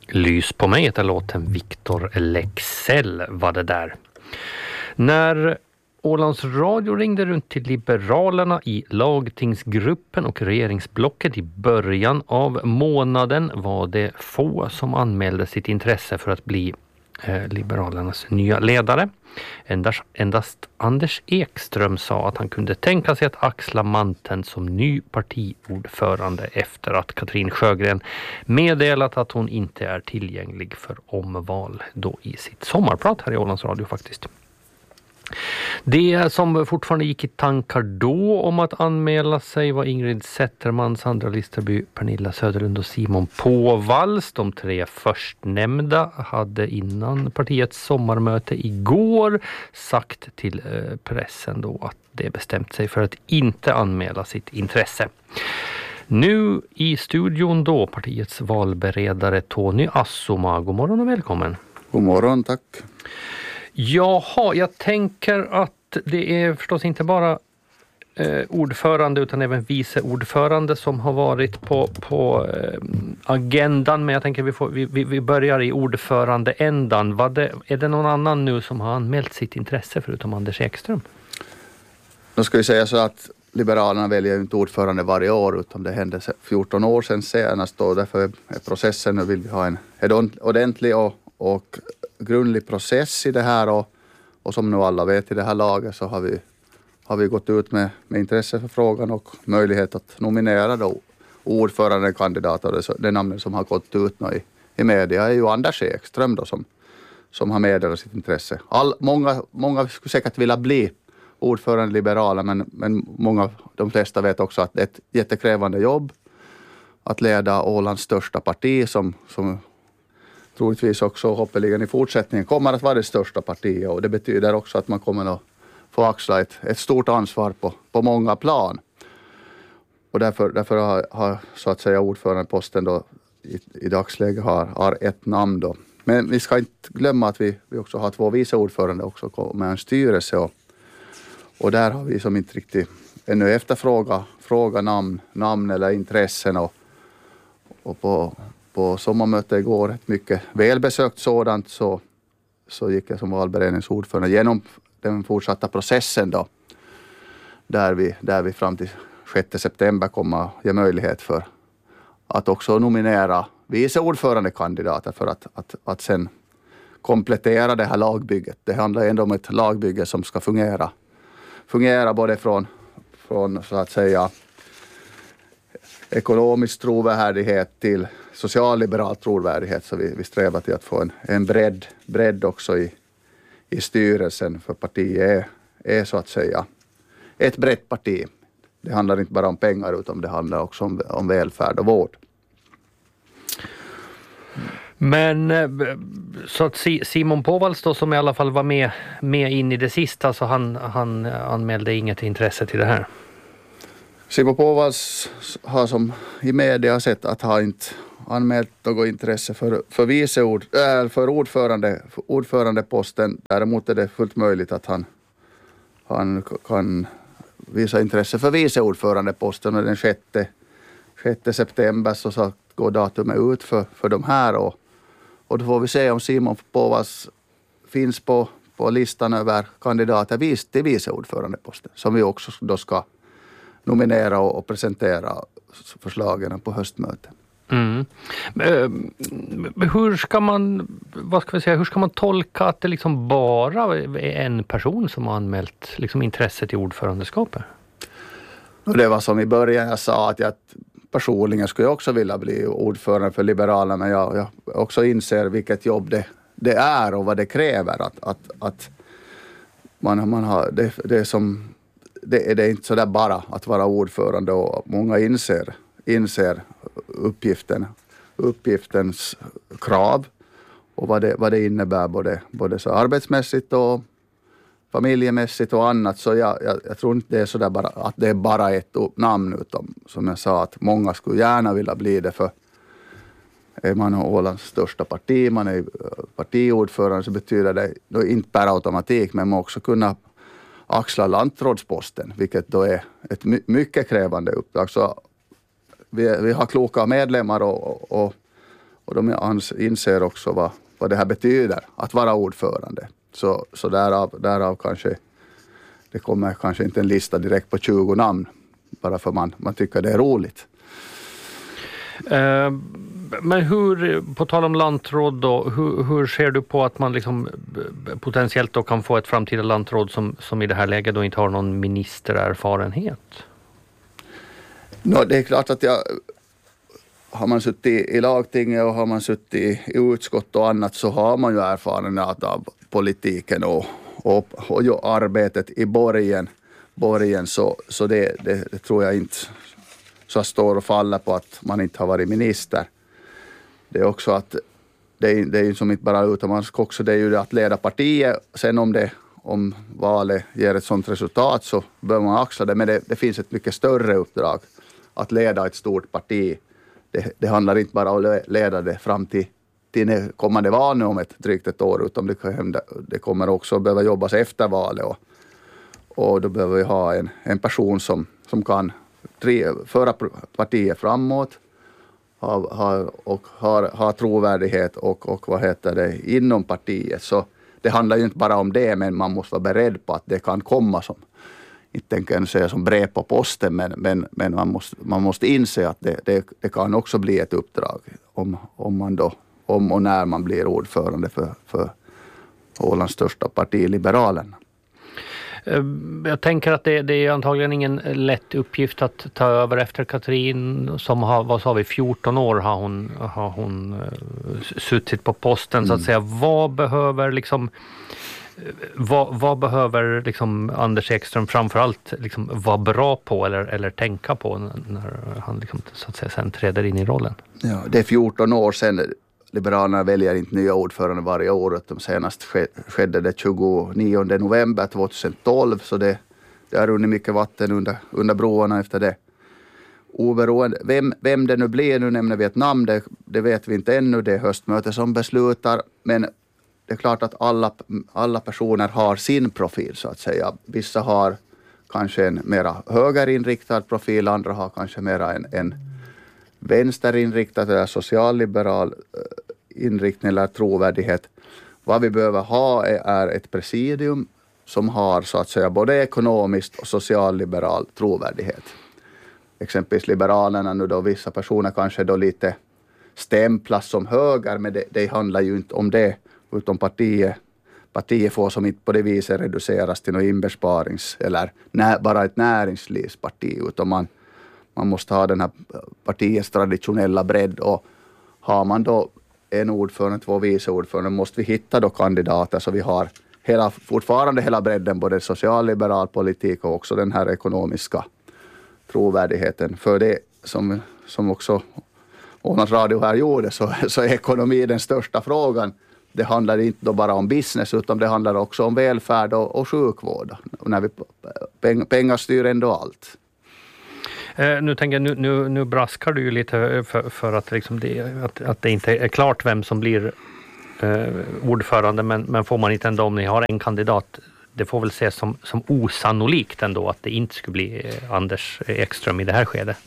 Lys på mig heter låten Victor Leksell var det där. När Ålands Radio ringde runt till Liberalerna i lagtingsgruppen och regeringsblocket i början av månaden var det få som anmälde sitt intresse för att bli Liberalernas nya ledare. Endast Anders Ekström sa att han kunde tänka sig att axla manteln som ny partiordförande efter att Katrin Sjögren meddelat att hon inte är tillgänglig för omval då i sitt sommarprat här i Ålands Radio faktiskt. Det som fortfarande gick i tankar då om att anmäla sig var Ingrid Zetterman, Sandra Listerby, Pernilla Söderlund och Simon Påvalls. De 3 förstnämnda hade innan partiets sommarmöte igår sagt till pressen då att det bestämt sig för att inte anmäla sitt intresse. Nu i studion då partiets valberedare Tony Assoma. God morgon och välkommen. God morgon, tack. Jaha, jag tänker att det är förstås inte bara ordförande utan även vice ordförande som har varit på agendan. Men jag tänker vi börjar i ordförandeändan. Är det någon annan nu som har anmält sitt intresse förutom Anders Ekström? Då ska vi säga så att Liberalerna väljer inte ordförande varje år utan det hände 14 år sedan senast och därför är processen nu vill vi ha en ordentlig och grundlig process i det här och som nu alla vet i det här laget så har vi gått ut med intresse för frågan och möjlighet att nominera då ordförandekandidater. Det namnet som har gått ut nu i media är ju Anders Ekström då som har meddelat sitt intresse. Många skulle säkert vilja bli ordförande liberala men de flesta vet också att det är ett jättekrävande jobb att leda Ålands största parti som troligtvis också hoppeligen i fortsättningen kommer att vara det största partiet och det betyder också att man kommer att få axla ett stort ansvar på många plan. Och därför har så att säga ordförandeposten då i dagsläget har ett namn då. Men vi ska inte glömma att vi också har 2 vice ordförande också med en styrelse och där har vi som inte riktigt ännu efterfråga namn eller intressen och på sommarmötet igår, ett mycket välbesökt sådant, så gick jag som valberedningsordförande genom den fortsatta processen då, där vi fram till 6 september kommer att ge möjlighet för att också nominera vice ordförandekandidater för att sen komplettera det här lagbygget. Det handlar ändå om ett lagbygge som ska fungera både från så att säga ekonomisk trovärdighet till socialliberal trovärdighet, så vi strävar till att få en bredd också i styrelsen, för partiet är så att säga ett brett parti. Det handlar inte bara om pengar utan det handlar också om välfärd och vård. Men så att Simon Påvalls då, som i alla fall var med in i det sista, så han anmälde inget intresse till det här. Simon Påvalls har som i media sett att han inte anmält något intresse för ordförandeposten. Däremot är det fullt möjligt att han kan visa intresse för vice ordförandeposten, och den 6 september så går datumet ut för de här och då får vi se om Simon Påvalls finns på listan över kandidater till vice ordförandeposten, som vi också då ska nominera och presentera förslagen på höstmötet. Mm. Hur ska man tolka att det liksom bara är en person som har anmält liksom intresse till ordförandeskapet? Och det var som i början jag sa att jag personligen skulle också vilja bli ordförande för Liberalerna, men jag också inser vilket jobb det är och vad det kräver att man har det är inte så där bara att vara ordförande, och många inser uppgiftens krav och vad det innebär både så arbetsmässigt och familjemässigt och annat. Så jag tror inte det är så där bara att det är bara ett namn, utan som jag sa att många skulle gärna vilja bli det, för är man Ålands största parti, man är partiordförande, så betyder det då inte per automatik, men man också kunna axla lantrådsposten, vilket då är ett mycket krävande uppdrag. Så vi har kloka medlemmar och Och de inser också vad det här betyder att vara ordförande. Så därav kanske det kommer kanske inte en lista direkt på 20 namn bara för man tycker det är roligt. Men på tal om lantråd då, hur ser du på att man liksom potentiellt då kan få ett framtida lantråd som i det här läget då inte har någon ministererfarenhet? Det är klart att har man suttit i lagtinget och har man suttit i utskott och annat så har man ju erfarenhet av politiken och arbetet i borgen så det tror jag inte så står och faller på att man inte har varit minister. Det är också att det är ju som inte bara utomlands också, det är ju det att leda partiet. Sen om valet ger ett sådant resultat så bör man axla det, men det finns ett mycket större uppdrag att leda ett stort parti. Det handlar inte bara om att leda det fram till kommande val nu om drygt ett år, utan det kommer också behöva jobbas efter valet och då behöver vi ha en person som kan föra partiet framåt ha trovärdighet och inom partiet. Så det handlar ju inte bara om det, men man måste vara beredd på att det kan komma som, inte tänker jag säga som brev på posten, men man måste inse att det kan också bli ett uppdrag om och när man blir ordförande för Ålands största parti, Liberalerna. Jag tänker att det är antagligen ingen lätt uppgift att ta över efter Katrin som har 14 år har hon suttit på posten så att säga. Vad behöver Anders Ekström framförallt vara bra på eller tänka på när han så att säga sen träder in i rollen? Ja, det är 14 år sedan. Liberalerna väljer inte nya ordförande varje år. De senast skedde det 29 november 2012. Så det har runnit mycket vatten under broarna efter det. Oberoende, vem det nu blir, nu nämner vi ett namn, det vet vi inte ännu. Det är höstmöte som beslutar. Men det är klart att alla personer har sin profil så att säga. Vissa har kanske en mera högerinriktad profil, andra har kanske mera en vänsterinriktad eller socialliberal inriktning eller trovärdighet. Vad vi behöver ha är ett presidium som har så att säga både ekonomiskt och socialliberal trovärdighet. Exempelvis Liberalerna nu då, vissa personer kanske då lite stämplas som höger, men det handlar ju inte om det, utan partiet får som inte på det viset reduceras till något inbesparings eller bara ett näringslivsparti, utan man måste ha den här partiets traditionella bredd, och har man då en ordförande, 2 vice ordförande, måste vi hitta då kandidater så vi har fortfarande hela bredden, både socialliberal politik och också den här ekonomiska trovärdigheten. För det som också Ålands Radio här gjorde så är ekonomi den största frågan. Det handlar inte då bara om business, utan det handlar också om välfärd och sjukvård. Och när pengar styr ändå allt. Nu tänker jag, nu braskar du ju lite för att, att det inte är klart vem som blir ordförande, men får man inte ändå, om ni har en kandidat, det får väl ses som osannolikt ändå att det inte skulle bli Anders Ekström i det här skedet.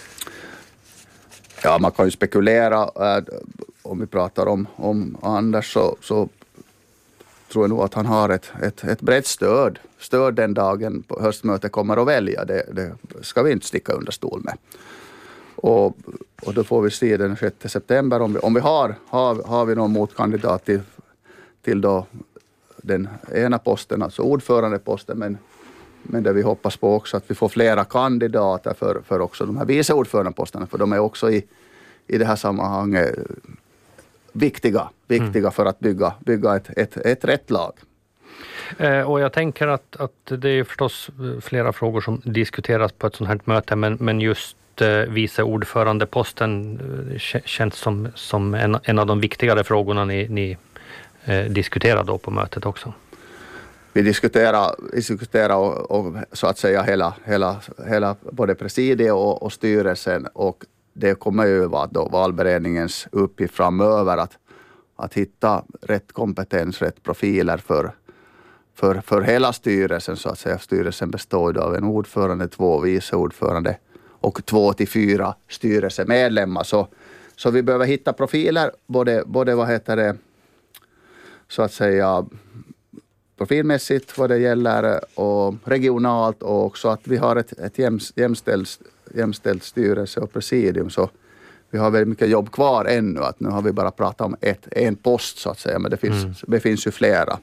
Ja, man kan ju spekulera. Om vi pratar om Anders så tror jag nog att han har ett brett stöd den dagen på höstmötet kommer att välja. Det ska vi inte sticka under stol med. Och då får vi se den 6 september om vi har vi någon motkandidat till då den ena posten, alltså ordförandeposten, men där vi hoppas på också att vi får flera kandidater för också de här vice ordförandeposterna, för de är också i det här sammanhanget viktiga för att bygga ett rätt lag. Och jag tänker att det är förstås flera frågor som diskuteras på ett sånt här möte, men just vice ordförandeposten känns som en av de viktigare frågorna ni diskuterar då på mötet också. Vi diskuterar och så att säga hela både presidiet och styrelsen, och det kommer ju vara då valberedningens uppgift framöver att hitta rätt kompetens, rätt profiler för hela styrelsen så att säga. Styrelsen består av en ordförande, 2 vice ordförande och 2 till 4 styrelsemedlemmar. Så Så vi behöver hitta profiler, både vad heter det, så att säga profilmässigt vad det gäller och regionalt, och också att vi har ett jämställt styrelse och presidium, så vi har väldigt mycket jobb kvar ännu. Att nu har vi bara pratat om en post så att säga, men det finns ju flera.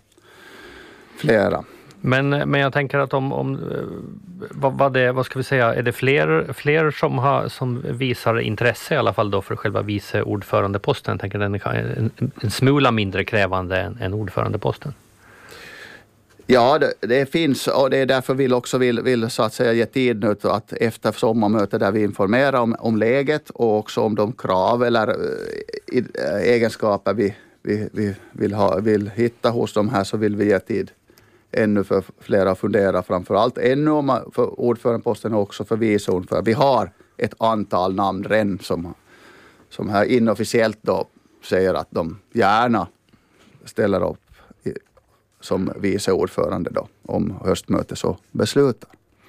Men jag tänker att vad ska vi säga, är det fler som visar intresse i alla fall då för själva vice ordförandeposten? Jag tänker den är en smula mindre krävande än ordförandeposten. Ja, det finns, och det är därför vi vill så att säga ge tid nu att efter sommarmötet där vi informerar om läget och också om de krav eller egenskaper vi vill hitta hos de här, så vill vi ge tid ännu för flera att fundera, framförallt ännu för ordförandeposten och också för vice ordförande. Vi har ett antal namn redan som här inofficiellt då säger att de gärna ställer upp som vice ordförande då, om höstmötet så beslutar.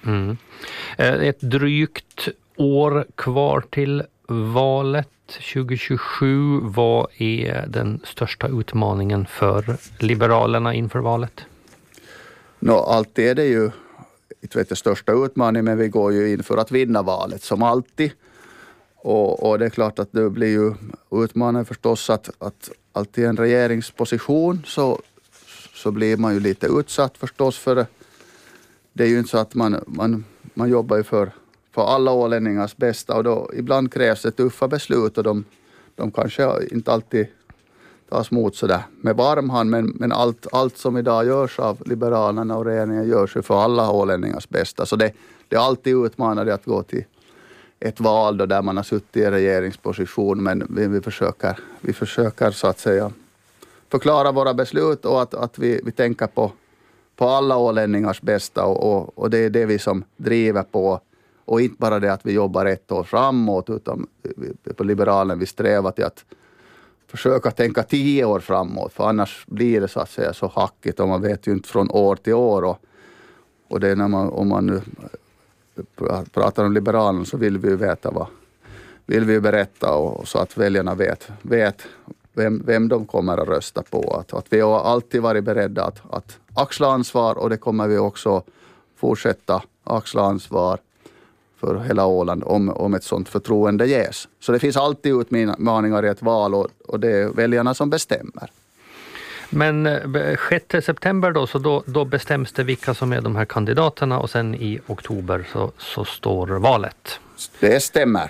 Ett drygt år kvar till valet 2027. Vad är den största utmaningen för Liberalerna inför valet? Alltid är det ju inte största utmaningen, men vi går ju in för att vinna valet som alltid. Och det är klart att det blir ju utmaningen förstås att alltid en regeringsposition så blir man ju lite utsatt förstås, för det är ju inte så att man jobbar ju för alla ålänningars bästa, och då ibland krävs det tuffa beslut, och de kanske inte alltid tas emot sådär med varm hand, men allt som idag görs av Liberalerna och regeringen görs ju för alla ålänningars bästa, så det är alltid utmanande att gå till ett val då där man har suttit i regeringsposition, men vi försöker så att säga förklara våra beslut och att vi tänker på alla ålänningars bästa, och det är det vi som driver på, och inte bara det att vi jobbar ett år framåt, utan på Liberalen vi strävar till att försöka tänka 10 år framåt, för annars blir det så att säga så hackigt, och man vet ju inte från år till år, och det är om man nu pratar om Liberalerna så vill vi ju veta vad vill vi berätta, och så att väljarna vet vem de kommer att rösta på. Att vi har alltid varit beredda att axla ansvar, och det kommer vi också fortsätta axla ansvar för hela Åland om ett sådant förtroende ges. Så det finns alltid utmaningar i ett val, och det är väljarna som bestämmer. Men 6 september då, så då bestäms det vilka som är de här kandidaterna, och sen i oktober så står valet. Det stämmer.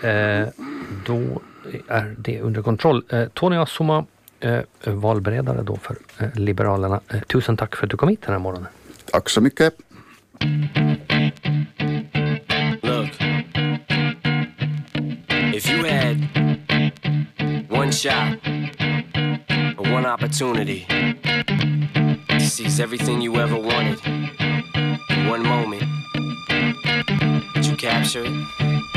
Då är det under kontroll. Tony Assoma, valberedare då för Liberalerna. Tusen tack för att du kom hit den här morgonen. Tack så mycket. Look, if you had one shot or one opportunity to seize everything you ever wanted in one moment, would you capture it?